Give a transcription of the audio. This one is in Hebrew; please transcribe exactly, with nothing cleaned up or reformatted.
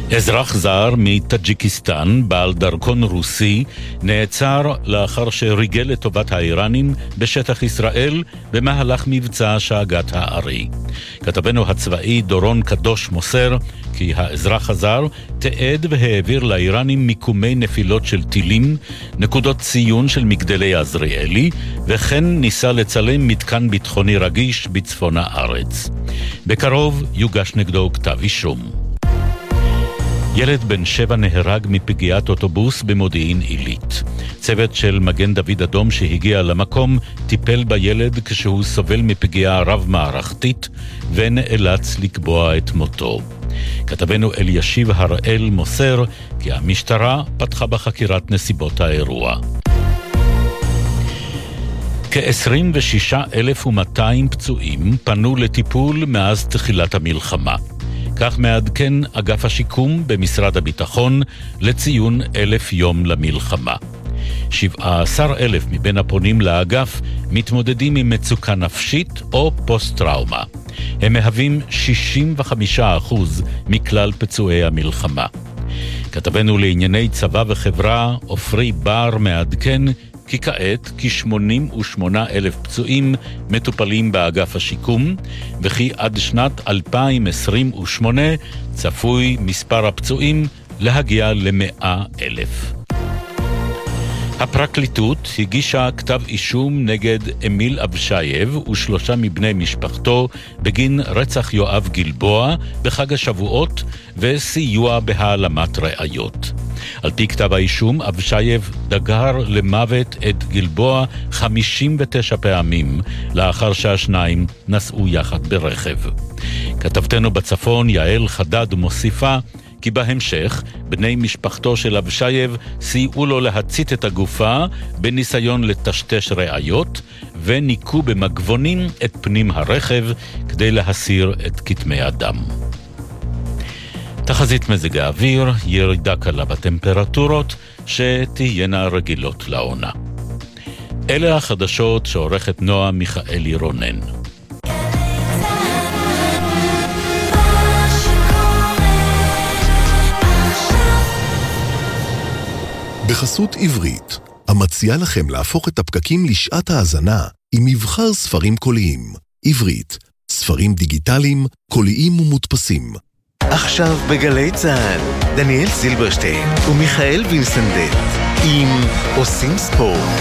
אזרח זר מטאג'יקיסטן, בעל דרכון רוסי, נעצר לאחר שריגל לטובת האיראנים בשטח ישראל במהלך מבצע שאגת הארי. כתבנו הצבאי דורון קדוש מוסר כי האזרח הזר תעד והעביר לאיראנים מיקומי נפילות של טילים, נקודות ציון של מגדלי עזריאלי, וכן ניסה לצלם מתקן ביטחוני רגיש בצפון הארץ. בקרוב יוגש נגדו כתב אישום. ילד בן שבע נהרג מפגיעת אוטובוס במודיעין עילית. צוות של מגן דוד אדום שהגיע למקום טיפל בילד כשהוא סובל מפגיעה רב-מערכתית ונאלץ לקבוע את מותו. כתבנו אלישיב הראל מוסר כי המשטרה פתחה בחקירת נסיבות האירוע. כ-עשרים ושישה אלף ומאתיים פצועים פנו לטיפול מאז תחילת המלחמה. כך מעדכן אגף השיקום במשרד הביטחון לציון אלף יום למלחמה. שבעה עשר אלף מבין הפונים לאגף מתמודדים עם מצוקה נפשית או פוסט-טראומה. הם מהווים שישים וחמישה אחוז מכלל פצועי המלחמה. כתבנו לענייני צבא וחברה, אופרי בר, מעדכן כי כעת כ-שמונים ושמונה אלף פצועים מטופלים באגף השיקום, וכי עד שנת אלפיים עשרים ושמונה צפוי מספר הפצועים להגיע ל-מאה אלף. הפרקליטות הגישה כתב אישום נגד אמיל אבשייב ושלושה מבני משפחתו בגין רצח יואב גלבוע בחג השבועות וסיוע בהעלמת ראיות. על פי כתב האישום, אבשייב דגר למוות את גלבוע חמישים ותשע פעמים לאחר שהשניים נסעו יחד ברכב. כתבתנו בצפון יעל חדד מוסיפה כי בהמשך בני משפחתו של אבשייב סייעו לו להצית את הגופה בניסיון לטשטש ראיות וניקו במגבונים את פנים הרכב כדי להסיר את כתמי הדם. תחזית מזג האוויר, ירידה קלה בטמפרטורות שתהיינה רגילות לעונה. אלה החדשות שעורכת נועה מיכאלי רונן. בחסות עברית, המציעה לכם להפוך את הפקקים לשעת האזנה עם מבחר ספרים קוליים. עברית, ספרים דיגיטליים, קוליים ומודפסים. עכשיו בגלי צהל, דניאל סילברשטיין ומיכאל וינסנדט עם עושים ספורט.